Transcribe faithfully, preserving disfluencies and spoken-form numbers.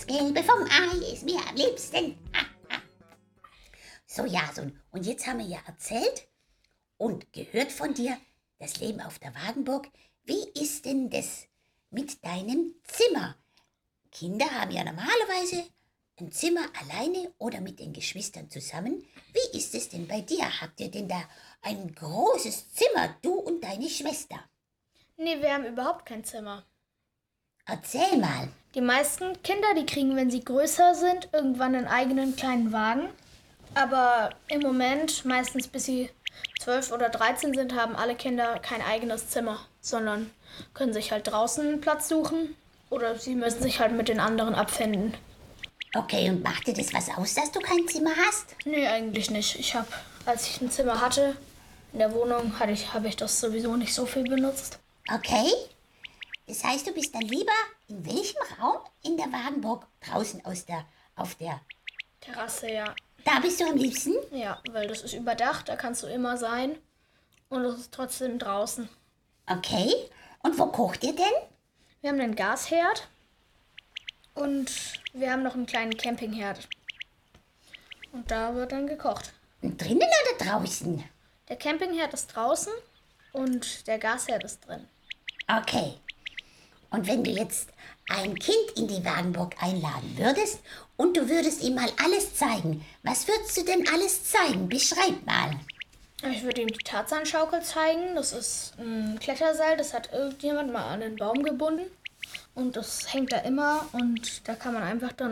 Das Gelbe vom Ei ist mir am liebsten. So, Jason, und jetzt haben wir ja erzählt und gehört von dir, das Leben auf der Wagenburg. Wie ist denn das mit deinem Zimmer? Kinder haben ja normalerweise ein Zimmer alleine oder mit den Geschwistern zusammen. Wie ist es denn bei dir? Habt ihr denn da ein großes Zimmer, du und deine Schwester? Nee, wir haben überhaupt kein Zimmer. Erzähl mal. Die meisten Kinder, die kriegen, wenn sie größer sind, irgendwann einen eigenen kleinen Wagen. Aber im Moment, meistens bis sie zwölf oder dreizehn sind, haben alle Kinder kein eigenes Zimmer, sondern können sich halt draußen einen Platz suchen oder sie müssen sich halt mit den anderen abfinden. Okay, und macht dir das was aus, dass du kein Zimmer hast? Nee, eigentlich nicht. Ich habe, als ich ein Zimmer hatte, in der Wohnung, hatte ich, habe ich das sowieso nicht so viel benutzt. Okay. Das heißt, du bist dann lieber in welchem Raum in der Wagenburg? Draußen aus der, auf der... Terrasse, ja. Da bist du am liebsten? Ja, weil das ist überdacht, da kannst du immer sein und es ist trotzdem draußen. Okay. Und wo kocht ihr denn? Wir haben einen Gasherd und wir haben noch einen kleinen Campingherd. Und da wird dann gekocht. Und drinnen oder draußen? Der Campingherd ist draußen und der Gasherd ist drin. Okay. Und wenn du jetzt ein Kind in die Wagenburg einladen würdest und du würdest ihm mal alles zeigen, was würdest du denn alles zeigen? Beschreib mal. Ich würde ihm die Tarzanschaukel zeigen. Das ist ein Kletterseil, das hat irgendjemand mal an den Baum gebunden. Und das hängt da immer und da kann man einfach dann